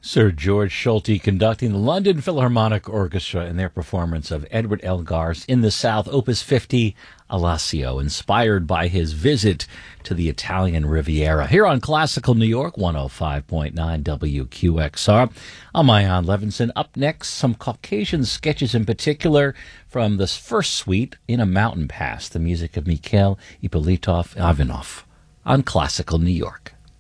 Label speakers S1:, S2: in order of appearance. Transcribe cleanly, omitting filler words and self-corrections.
S1: Sir George Solti conducting the London Philharmonic Orchestra in their performance of Edward Elgar's In the South, Opus 50, Alassio, inspired by his visit to the Italian Riviera. Here on Classical New York, 105.9 WQXR. I'm Ian Levinson. Up next, some Caucasian sketches in particular from the first suite, In a Mountain Pass, the music of Mikhail Ippolitov Ivanov on Classical New York.